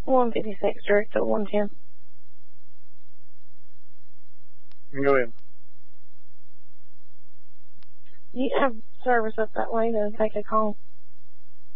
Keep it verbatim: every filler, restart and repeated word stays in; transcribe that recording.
one fifty-six direct to one ten. Go ahead. You have service up that way to take a call.